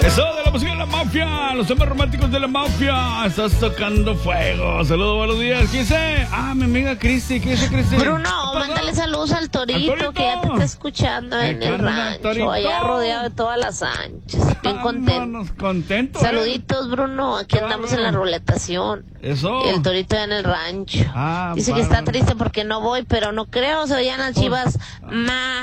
Eso de la música de la mafia, los temas románticos de la mafia. Estás tocando fuego. Saludos, buenos días. ¿Quién dice? Mi amiga Cristi. ¿Qué dice Cristi? Bruno, mándale saludos al torito, que ya te está escuchando en el rancho, allá rodeado de todas las anchas. Bien contento. Saluditos, Bruno. Aquí andamos en la ruletación. Eso. Y el torito ya en el rancho. Dice que está triste porque no voy, pero no creo. Se vayan las Chivas.